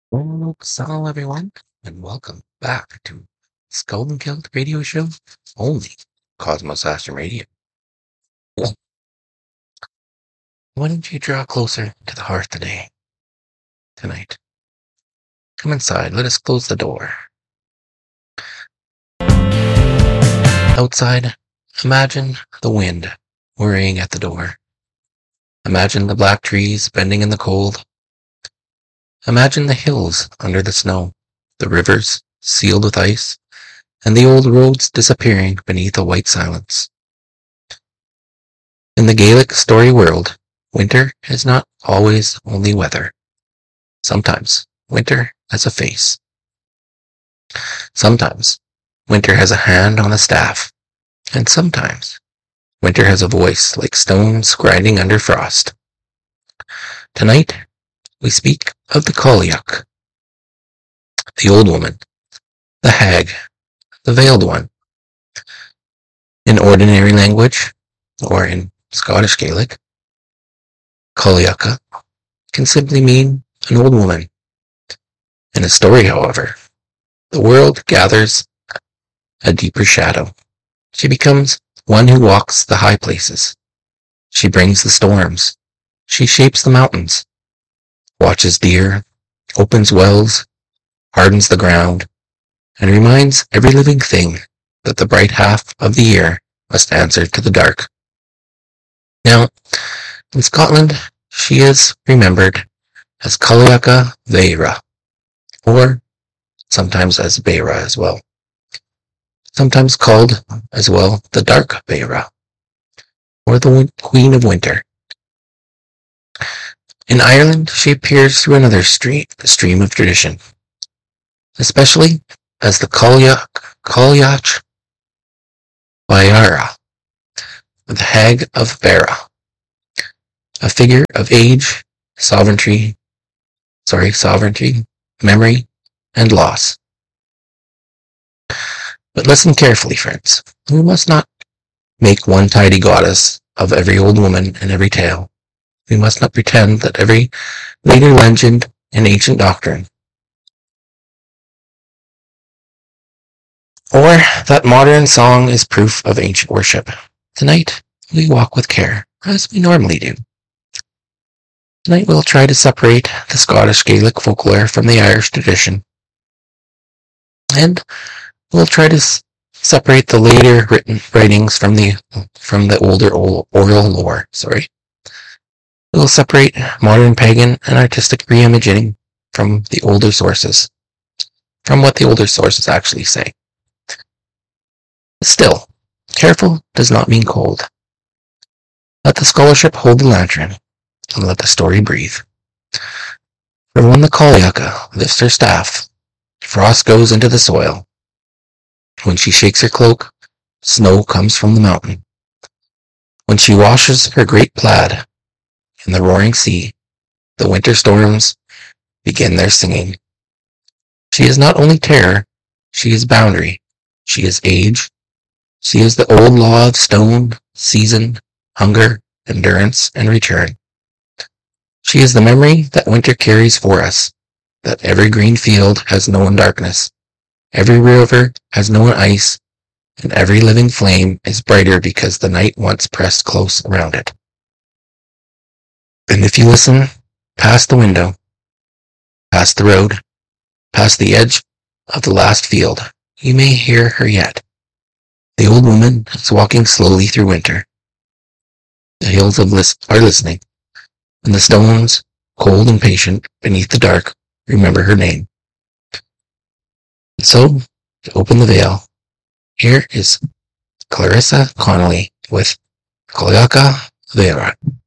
Well, hello everyone, and welcome back to Skull and Kilt Radio Show, only Cosmos Astrum Radio. Why don't you draw closer to the hearth tonight? Come inside, let us close the door. Outside, imagine the wind worrying at the door. Imagine the black trees bending in the cold. Imagine the hills under the snow, the rivers sealed with ice, and the old roads disappearing beneath a white silence. In the Gaelic story world, winter is not always only weather. Sometimes winter has a face. Sometimes winter has a hand on a staff. And sometimes winter has a voice like stones grinding under frost. Tonight, we speak of the Cailleach, the old woman, the hag, the veiled one. In ordinary language, or in Scottish Gaelic, Cailleacha can simply mean an old woman. In a story, however, the world gathers a deeper shadow. She becomes one who walks the high places. She brings the storms. She shapes the mountains, watches deer, opens wells, hardens the ground, and reminds every living thing that the bright half of the year must answer to the dark. Now, in Scotland, she is remembered as Cailleacha Mhéara, or sometimes as Beara as well. Sometimes called as well the Dark Mhéara, or the Queen of Winter. In Ireland, she appears through another stream of tradition, especially as the Cailleach Mhéara, the Hag of Beara, a figure of age, sovereignty, memory, and loss. But listen carefully, friends. We must not make one tidy goddess of every old woman and every tale. We must not pretend that every later legend and ancient doctrine, or that modern song is proof of ancient worship. Tonight, we walk with care, as we normally do. Tonight we'll try to separate the Scottish Gaelic folklore from the Irish tradition. And we'll try to separate the later writings from the older oral lore. We'll separate modern pagan and artistic reimagining from the older sources, from what the older sources actually say. Still, careful does not mean cold. Let the scholarship hold the lantern, and let the story breathe. For when the Cailleacha lifts her staff, frost goes into the soil. When she shakes her cloak, snow comes from the mountain. When she washes her great plaid in the roaring sea, the winter storms begin their singing. She is not only terror, she is boundary, she is age, she is the old law of stone, season, hunger, endurance, and return. She is the memory that winter carries for us, that every green field has known darkness, every river has known ice, and every living flame is brighter because the night once pressed close around it. And if you listen past the window, past the road, past the edge of the last field, you may hear her yet. The old woman is walking slowly through winter. The hills are listening, and the stones, cold and patient beneath the dark, remember her name. So, to open the veil, here is Clarissa Connolly with Cailleacha Mhéara.